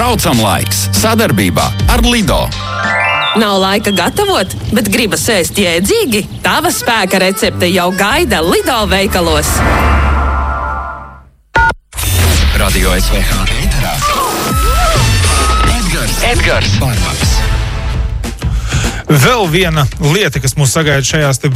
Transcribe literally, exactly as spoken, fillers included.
Braucam laiks sadarbībā ar Lido. Nav laika gatavot, bet gribas ēst jēdzīgi? Tava spēka recepte jau gaida Lido veikalos. Radio S V H ēterā. Edgars, Edgars Barmaks. Vēl viena lieta, kas mūs sagaida šajās te